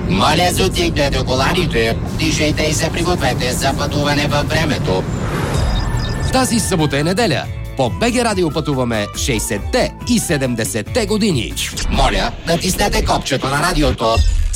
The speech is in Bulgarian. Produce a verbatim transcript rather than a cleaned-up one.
Моля, затигнете коланите, дишайте и се пригответе за пътуване във времето. Тази събота е неделя. По БГ Радио пътуваме шейсетте и седемдесетте години. Моля, натиснете копчето на радиото